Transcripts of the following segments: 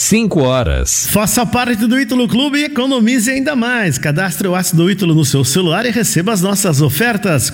5 horas. Faça parte do Ítalo Clube e economize ainda mais. Cadastre o Ácido Ítalo no seu celular e receba as nossas ofertas.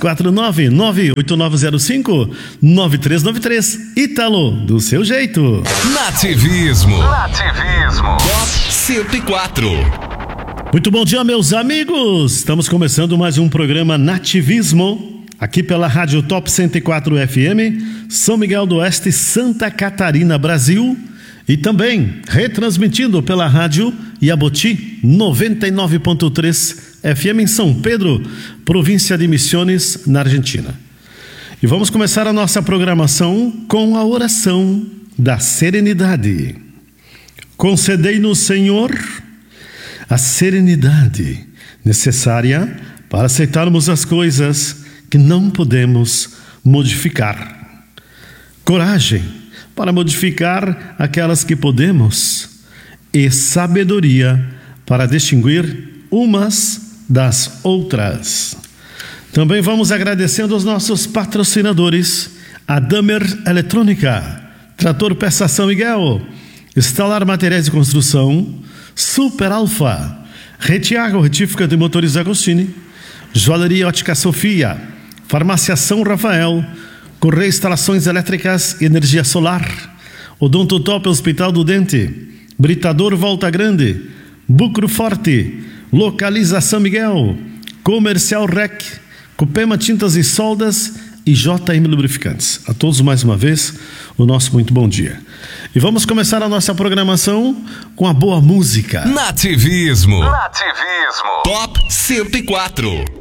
499-8905-9393. Ítalo, do seu jeito. Nativismo. Top 104. Muito bom dia, meus amigos. Estamos começando mais um programa Nativismo, aqui pela Rádio Top 104 FM, São Miguel do Oeste, Santa Catarina, Brasil. E também retransmitindo pela Rádio Iaboti 99.3 FM em São Pedro, província de Misiones, na Argentina. E vamos começar a nossa programação com a oração da serenidade. Concedei-nos, Senhor, a serenidade necessária para aceitarmos as coisas que não podemos modificar. Coragem para modificar aquelas que podemos e sabedoria para distinguir umas das outras. Também vamos agradecendo aos nossos patrocinadores, a Damer Eletrônica, Trator Peça São Miguel, Instalar Materiais de Construção, Super Alfa, Retiago Retífica de Motores Agostini, Joalheria Ótica Sofia, Farmácia São Rafael, Correia Instalações Elétricas e Energia Solar, Odonto Top Hospital do Dente, Britador Volta Grande, Bucro Forte, Localiza São Miguel, Comercial Rec, Copema Tintas e Soldas e JM Lubrificantes. A todos mais uma vez, o nosso muito bom dia. E vamos começar a nossa programação com a boa música. Nativismo. Top 104.